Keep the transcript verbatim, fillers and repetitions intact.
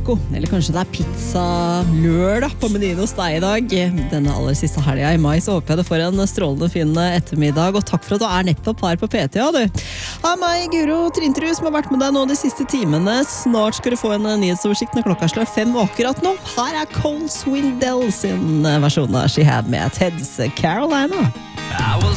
taco, eller kanskje det er pizza lørdag på menyen hos deg i dag. Denne aller siste helgen i mai, så håper jeg du får en strålende fin ettermiddag, og takk for at du er nettopp her på P T, ja, du. Av meg, Guro Trinterud, som har vært med deg nå de siste timene. Snart skal du få en nyhetsoversikt når klokka slår fem, og akkurat nå, her er Cole Swindell sin versjon av She Had Me at Heads Carolina.